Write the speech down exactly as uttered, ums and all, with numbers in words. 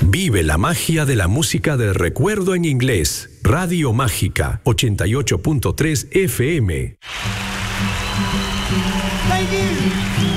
Vive la magia de la música del recuerdo en inglés. Radio Mágica ochenta y ocho punto tres F M. Thank you.